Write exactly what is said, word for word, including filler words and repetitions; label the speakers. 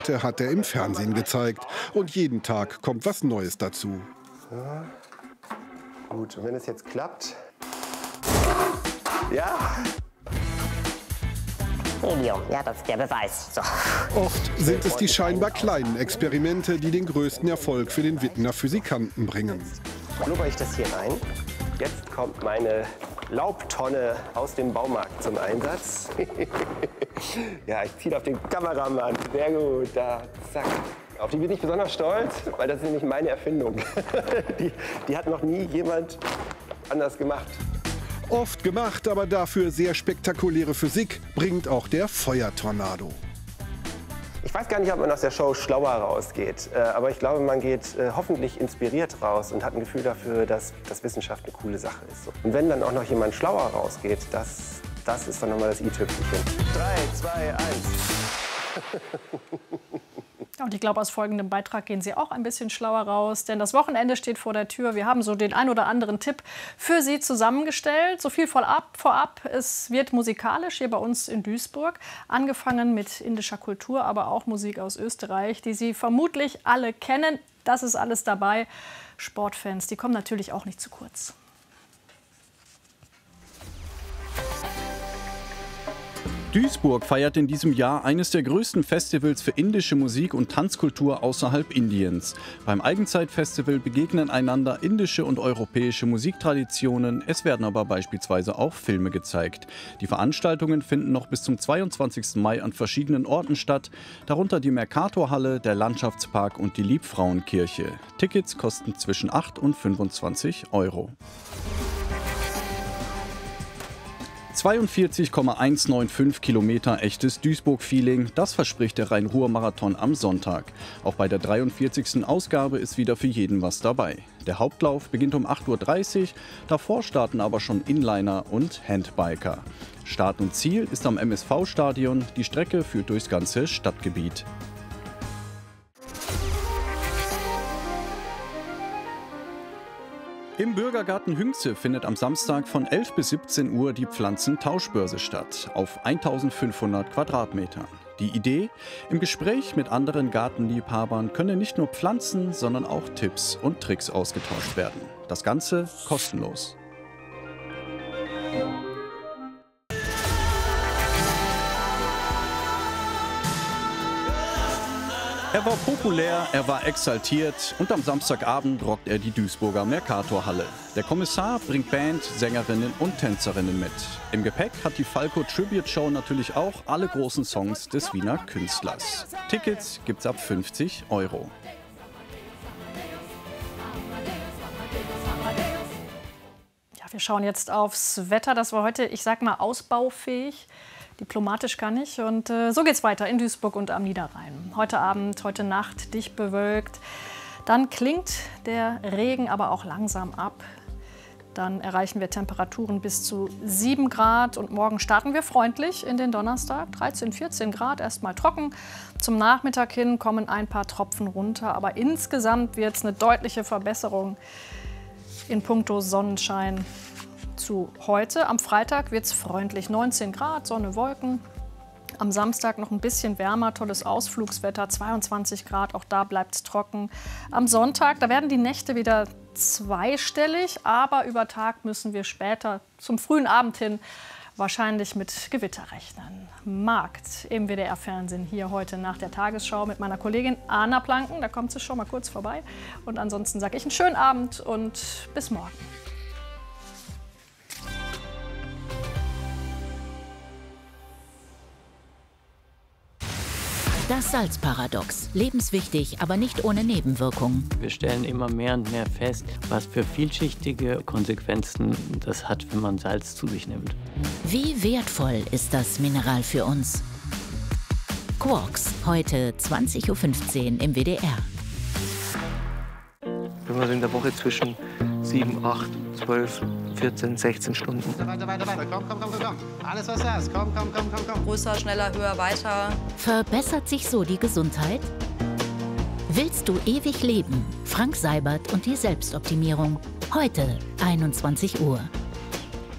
Speaker 1: hat er im Fernsehen gezeigt. Und jeden Tag kommt was Neues dazu.
Speaker 2: Ja. Gut, und wenn es jetzt klappt... Ja!
Speaker 3: Medium, ja, das ist der Beweis. So.
Speaker 1: Oft sind es die scheinbar kleinen Experimente, die den größten Erfolg für den Wittener Physikanten bringen.
Speaker 2: Blubber ich das hier rein. Jetzt kommt meine Laubtonne aus dem Baumarkt zum Einsatz. Ja, ich ziehe auf den Kameramann. Sehr gut, da, zack. Auf die bin ich besonders stolz, weil das ist nämlich meine Erfindung. Die, die hat noch nie jemand anders gemacht.
Speaker 1: Oft gemacht, aber dafür sehr spektakuläre Physik bringt auch der Feuertornado.
Speaker 2: Ich weiß gar nicht, ob man aus der Show schlauer rausgeht, aber ich glaube, man geht hoffentlich inspiriert raus und hat ein Gefühl dafür, dass, dass Wissenschaft eine coole Sache ist. Und wenn dann auch noch jemand schlauer rausgeht, das, das ist dann nochmal das i-Tüpfelchen. Drei, zwei, eins.
Speaker 4: Und ich glaube, aus folgendem Beitrag gehen Sie auch ein bisschen schlauer raus, denn das Wochenende steht vor der Tür. Wir haben so den ein oder anderen Tipp für Sie zusammengestellt. So viel vorab, vorab. Es wird musikalisch hier bei uns in Duisburg, angefangen mit indischer Kultur, aber auch Musik aus Österreich, die Sie vermutlich alle kennen. Das ist alles dabei. Sportfans, die kommen natürlich auch nicht zu kurz.
Speaker 5: Duisburg feiert in diesem Jahr eines der größten Festivals für indische Musik und Tanzkultur außerhalb Indiens. Beim Eigenzeitfestival begegnen einander indische und europäische Musiktraditionen. Es werden aber beispielsweise auch Filme gezeigt. Die Veranstaltungen finden noch bis zum zweiundzwanzigsten Mai an verschiedenen Orten statt, darunter die Mercatorhalle, der Landschaftspark und die Liebfrauenkirche. Tickets kosten zwischen acht und fünfundzwanzig Euro. zweiundvierzig Komma hundertfünfundneunzig Kilometer echtes Duisburg-Feeling, das verspricht der Rhein-Ruhr-Marathon am Sonntag. Auch bei der dreiundvierzigsten Ausgabe ist wieder für jeden was dabei. Der Hauptlauf beginnt um acht Uhr dreißig, davor starten aber schon Inliner und Handbiker. Start und Ziel ist am M S V-Stadion, die Strecke führt durchs ganze Stadtgebiet. Im Bürgergarten Hünxe findet am Samstag von elf bis siebzehn Uhr die Pflanzentauschbörse statt, auf eintausendfünfhundert Quadratmetern. Die Idee? Im Gespräch mit anderen Gartenliebhabern können nicht nur Pflanzen, sondern auch Tipps und Tricks ausgetauscht werden. Das Ganze kostenlos. Er war populär, er war exaltiert und am Samstagabend rockt er die Duisburger Mercatorhalle. Der Kommissar bringt Band, Sängerinnen und Tänzerinnen mit. Im Gepäck hat die Falco Tribute Show natürlich auch alle großen Songs des Wiener Künstlers. Tickets gibt's ab fünfzig Euro.
Speaker 4: Ja, wir schauen jetzt aufs Wetter. Das war heute, ich sag mal, ausbaufähig. Diplomatisch kann ich. Und äh, so geht's weiter in Duisburg und am Niederrhein. Heute Abend, heute Nacht dicht bewölkt. Dann klingt der Regen aber auch langsam ab. Dann erreichen wir Temperaturen bis zu sieben Grad. Und morgen starten wir freundlich in den Donnerstag. dreizehn, vierzehn Grad, erstmal trocken. Zum Nachmittag hin kommen ein paar Tropfen runter. Aber insgesamt wird es eine deutliche Verbesserung in puncto Sonnenschein. Zu heute. Am Freitag wird es freundlich, neunzehn Grad, Sonne, Wolken. Am Samstag noch ein bisschen wärmer, tolles Ausflugswetter, zweiundzwanzig Grad, auch da bleibt es trocken. Am Sonntag, da werden die Nächte wieder zweistellig, aber über Tag müssen wir später zum frühen Abend hin wahrscheinlich mit Gewitter rechnen. Markt im W D R-Fernsehen hier heute nach der Tagesschau mit meiner Kollegin Anna Planken. Da kommt sie schon mal kurz vorbei. Und ansonsten sage ich einen schönen Abend und bis morgen.
Speaker 6: Das Salzparadox. Lebenswichtig, aber nicht ohne Nebenwirkungen.
Speaker 7: Wir stellen immer mehr und mehr fest, was für vielschichtige Konsequenzen das hat, wenn man Salz zu sich nimmt.
Speaker 6: Wie wertvoll ist das Mineral für uns? Quarks, heute zwanzig Uhr fünfzehn im W D R.
Speaker 8: Wenn man so in der Woche zwischen sieben, acht, zwölf, vierzehn, sechzehn Stunden.
Speaker 9: Weiter, weiter, weiter. Komm, komm, komm, komm, komm. Alles, was du hast. Komm, komm, komm, komm, komm.
Speaker 10: Größer, schneller, höher, weiter.
Speaker 6: Verbessert sich so die Gesundheit? Willst du ewig leben? Frank Seibert und die Selbstoptimierung. Heute einundzwanzig Uhr.